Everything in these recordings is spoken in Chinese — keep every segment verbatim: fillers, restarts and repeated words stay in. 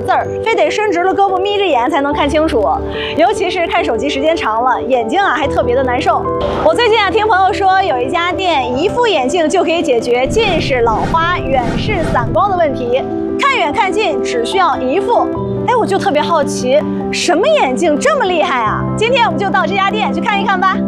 字儿，非得伸直了胳膊眯着眼才能看清楚。尤其是看手机时间长了，眼睛啊还特别的难受。我最近啊听朋友说，有一家店一副眼镜就可以解决近视、老花、远视、散光的问题，看远看近只需要一副。哎，我就特别好奇，什么眼镜这么厉害啊？今天我们就到这家店去看一看吧。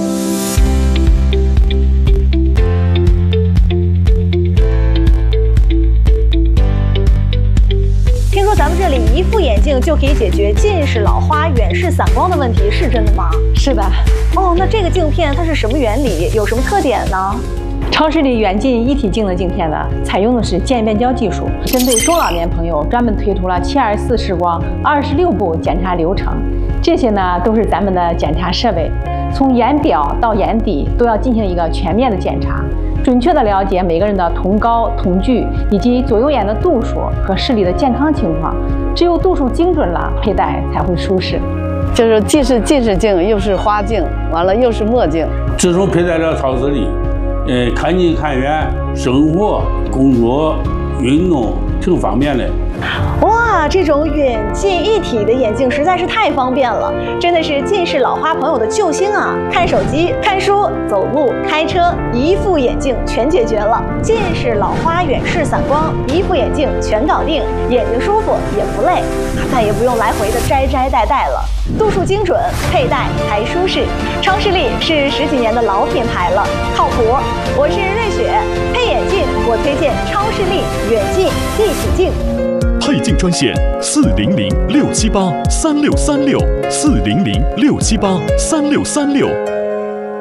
听说咱们这里一副眼镜就可以解决近视、老花、远视、散光的问题，是真的吗？ 是的。 哦，那这个镜片它是什么原理？有什么特点呢？ 超视力远近一体镜的镜片呢，采用的是渐变焦技术，针对中老年朋友专门推出了七二四视光二十六步检查流程。这些呢都是咱们的检查设备，从眼表到眼底都要进行一个全面的检查，准确的了解每个人的瞳高、瞳距以及左右眼的度数和视力的健康情况。只有度数精准了，佩戴才会舒适。 就是既是近视镜，又是花镜，完了又是墨镜。 自从佩戴了超视力，呃，看近看远，生活、工作、运动挺方便的。 哇，这种远近一体的眼镜实在是太方便了，真的是近视老花朋友的救星啊！看手机、看书、走路、开车，一副眼镜全解决了。近视、老花、远视、散光，一副眼镜全搞定，眼睛舒服也不累，再也不用来回的摘摘戴戴了。度数精准，佩戴还舒适。超视力是十几年的老品牌了，靠谱。我是瑞雪，配眼镜我推荐超视力远近一体镜。 配镜专线四零零六七八三六三六四零零六七八三六三六。